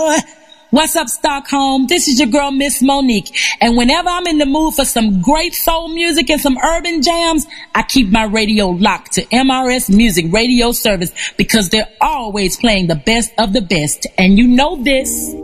What's up, Stockholm? This is your girl, Miss Monique. And whenever I'm in the mood for some great soul music and some urban jams, I keep my radio locked to MRS Music Radio Service because they're always playing the best of the best. And you know this.